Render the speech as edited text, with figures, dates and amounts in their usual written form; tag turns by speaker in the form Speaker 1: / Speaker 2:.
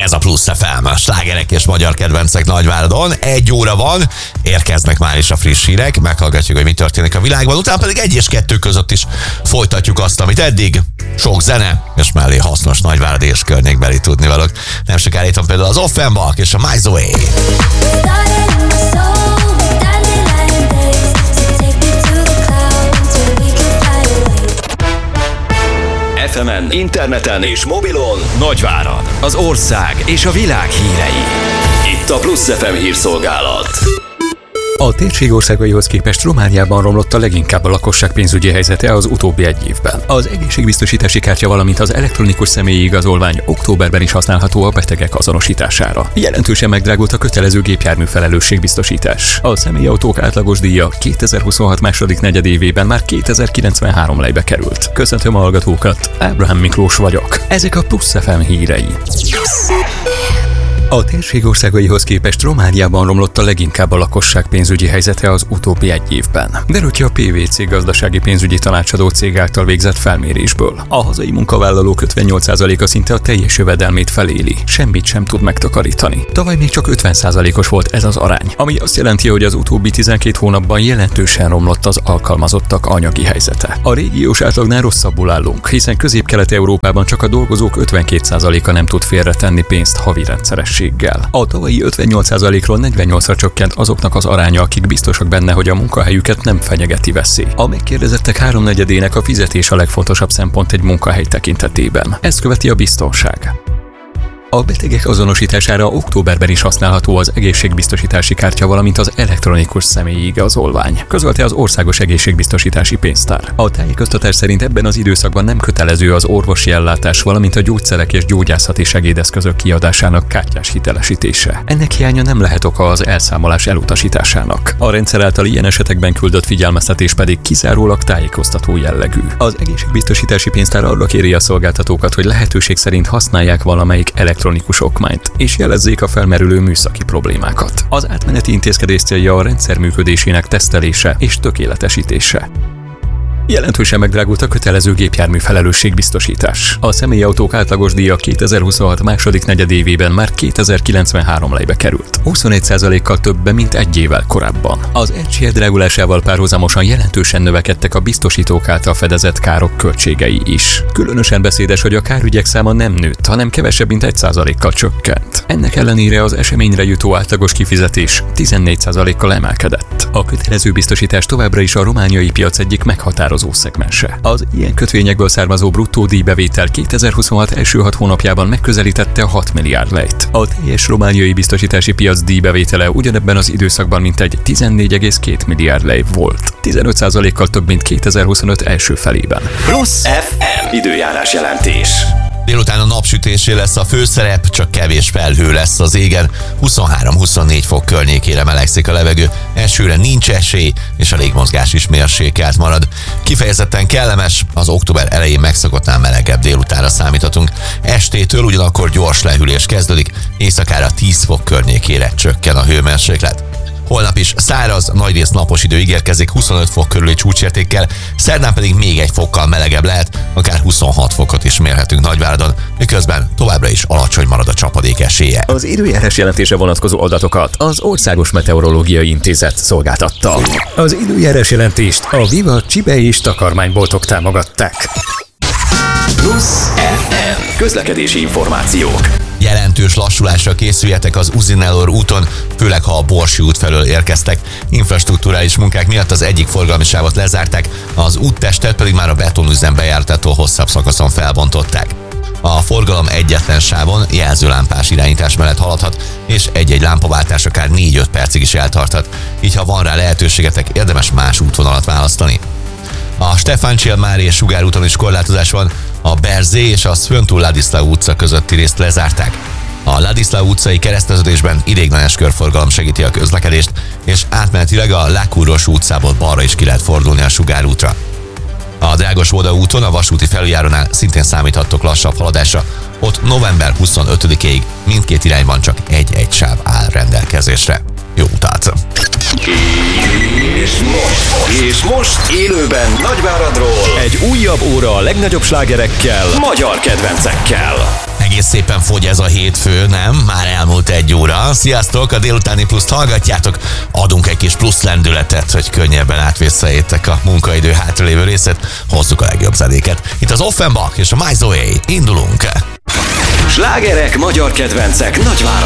Speaker 1: Ez a Plusz FM, a slágerek és magyar kedvencek Nagyváradon. 1 óra van, érkeznek már is a friss hírek, meghallgatjuk, hogy mi történik a világban, utána pedig 1 és 2 között is folytatjuk azt, amit eddig. Sok zene, és mellé hasznos Nagyvárad és környékbeli tudnivalók. Nem sokára itt van például az Offenbach és a My Zoe.
Speaker 2: FM-en, interneten és mobilon Nagyvárad, az ország és a világ hírei. Itt a Plusz FM hírszolgálat.
Speaker 3: A térség országaihoz képest Romániában romlott a leginkább a lakosság pénzügyi helyzete az utóbbi 1 évben. Az egészségbiztosítási kártya, valamint az elektronikus személyi igazolvány októberben is használható a betegek azonosítására. Jelentősen megdrágult a kötelező gépjármű felelősségbiztosítás. A személyautók átlagos díja 2026 második negyedévében már 2093 lejbe került. Köszöntöm a hallgatókat, Ábrahám Miklós vagyok. Ezek a Plusz FM hírei. A térség országaihoz képest Romániában romlott a leginkább a lakosság pénzügyi helyzete az utóbbi 1 évben. Derült ki a PwC gazdasági pénzügyi tanácsadó cég által végzett felmérésből. A hazai munkavállalók 58%-a szinte a teljes jövedelmét feléli, semmit sem tud megtakarítani. Tavaly még csak 50%-os volt ez az arány, ami azt jelenti, hogy az utóbbi 12 hónapban jelentősen romlott az alkalmazottak anyagi helyzete. A régiós átlagnál rosszabbul állunk, hiszen Közép-Kelet-Európában csak a dolgozók 52%-a nem tud félretenni pénzt havi rendszeres. A tavalyi 58%-ról 48-ra csökkent azoknak az aránya, akik biztosak benne, hogy a munkahelyüket nem fenyegeti veszély. A megkérdezettek 3/4-ének a fizetés a legfontosabb szempont egy munkahely tekintetében. Ezt követi a biztonság. A betegek azonosítására októberben is használható az egészségbiztosítási kártya, valamint az elektronikus személyi igazolvány, közölte az Országos Egészségbiztosítási Pénztár. A tájékoztatás szerint ebben az időszakban nem kötelező az orvosi ellátás, valamint a gyógyszerek és gyógyászati segédeszközök kiadásának kártyás hitelesítése. Ennek hiánya nem lehet oka az elszámolás elutasításának. A rendszer által ilyen esetekben küldött figyelmeztetés pedig kizárólag tájékoztató jellegű. Az Egészségbiztosítási Pénztár arra kéri a szolgáltatókat, hogy lehetőség szerint használják valamelyik elektronikus okmányt, és jelezzék a felmerülő műszaki problémákat. Az átmeneti intézkedés célja a rendszer működésének tesztelése és tökéletesítése. Jelentősen megdrágult a kötelező gépjármű felelősségbiztosítás. A személyautók átlagos díja 2026 második negyedévében már 2093 lejbe került. 21%-kal többen, mint 1 évvel korábban. Az egység drágulásával párhuzamosan jelentősen növekedtek a biztosítók által fedezett károk költségei is. Különösen beszédes, hogy a kárügyek száma nem nőtt, hanem kevesebb, mint 1%-kal csökkent. Ennek ellenére az eseményre jutó átlagos kifizetés 14%-kal emelkedett. A kötelező biztosítás továbbra is a romániai piac egyik meghatározó szegmense. Az ilyen kötvényekből származó bruttó díjbevétel 2026 első 6 hónapjában megközelítette a 6 milliárd lejt. A teljes romániai biztosítási piac díjbevétele ugyanebben az időszakban mintegy 14,2 milliárd lej volt. 15%-kal több, mint 2025 első felében.
Speaker 2: Plusz FM időjárás jelentés.
Speaker 1: Délután a napsütésé lesz a főszerep, csak kevés felhő lesz az égen. 23-24 fok környékére melegszik a levegő, esőre nincs esély, és a légmozgás is mérsékelt marad. Kifejezetten kellemes, az október elején megszokottnál melegebb délutánra számíthatunk. Estétől ugyanakkor gyors lehűlés kezdődik, éjszakára 10 fok környékére csökken a hőmérséklet. Holnap is száraz, nagyrészt napos idő ígérkezik 25 fok körüli csúcsértékkel, szerdán pedig még 1 fokkal melegebb lehet, akár 26 fokot is mérhetünk Nagyváradon, miközben továbbra is alacsony marad a csapadék esélye.
Speaker 3: Az időjárás jelentése vonatkozó adatokat az Országos Meteorológiai Intézet szolgáltatta. Az időjárás jelentést a Viva Csibe és takarmányboltok támogatták.
Speaker 2: Plusz FM közlekedési információk.
Speaker 1: Jelentős lassulásra készüljetek az Uzinelor úton, főleg ha a Borsi út felől érkeztek. Infrastrukturális munkák miatt az egyik forgalmi sávot lezárták, az úttestet pedig már a betonüzem bejártától hosszabb szakaszon felbontották. A forgalom egyetlen sávon jelzőlámpás irányítás mellett haladhat, és egy-egy lámpaváltás akár 4-5 percig is eltarthat, így ha van rá lehetőségetek, érdemes más útvonalat választani. A Stefán Csilmár és Sugár úton is korlátozás van, a Berzé és a Szföntúl Ladiszlau utca közötti részt lezárták. A Ladiszlau utcai kereszteződésben ideiglenes körforgalom segíti a közlekedést, és átmenetileg a Lákúros utcából balra is ki lehet fordulni a Sugár útra. A Drágos-Voda úton a vasúti felüljárónál szintén számíthattok lassabb haladásra, ott november 25-ig mindkét irányban csak egy sáv áll rendelkezésre. Jó utat!
Speaker 2: És most élőben Nagyváradról egy újabb óra a legnagyobb slágerekkel, magyar kedvencekkel.
Speaker 1: egész szépen fogy ez a hétfő, nem? Már elmúlt 1 óra. Sziasztok, a délutáni pluszt hallgatjátok. Adunk egy kis plusz lendületet, hogy könnyebben átvészheljétek a munkaidő hátralévő részét. Hozzuk a legjobb zenéket. Itt az Offenbach és a My Zoe. Indulunk!
Speaker 2: Slágerek, magyar kedvencek Nagyváradon.